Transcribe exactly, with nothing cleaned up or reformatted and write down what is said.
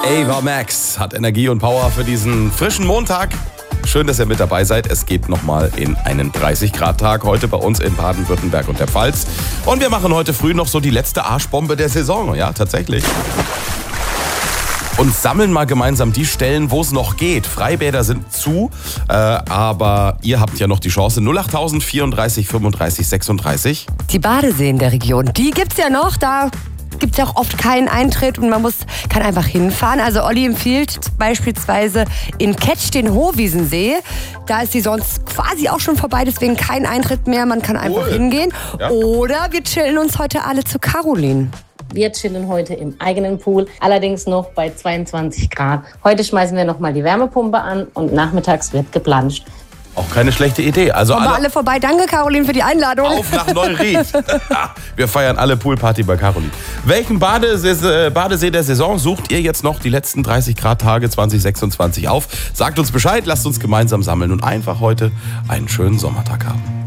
Ava Max hat Energie und Power für diesen frischen Montag. Schön, dass ihr mit dabei seid. Es geht nochmal in einen dreißig Grad Tag heute bei uns in Baden-Württemberg und der Pfalz. Und wir machen heute früh noch so die letzte Arschbombe der Saison. Ja, tatsächlich. Und sammeln mal gemeinsam die Stellen, wo es noch geht. Freibäder sind zu, äh, aber ihr habt ja noch die Chance. null acht vierunddreißig fünfunddreißig sechsunddreißig. Die Badeseen der Region, die gibt's ja noch. Da gibt es ja auch oft keinen Eintritt und man muss, kann einfach hinfahren. Also Olli empfiehlt beispielsweise in Ketsch den Hohwiesensee. Da ist die sonst quasi auch schon vorbei, deswegen kein Eintritt mehr. Man kann einfach cool. hingehen. Ja. Oder wir chillen uns heute alle zu Caroline. Wir chillen heute im eigenen Pool, allerdings noch bei zweiundzwanzig Grad. Heute schmeißen wir nochmal die Wärmepumpe an und nachmittags wird geplanscht. Auch keine schlechte Idee. Also Kommen alle, wir alle vorbei. Danke, Caroline, für die Einladung. Auf nach Neuried. Wir feiern alle Poolparty bei Caroline. Welchen Badesee, Badesee der Saison sucht ihr jetzt noch die letzten dreißig Grad Tage zwanzig sechsundzwanzig auf? Sagt uns Bescheid, lasst uns gemeinsam sammeln und einfach heute einen schönen Sommertag haben.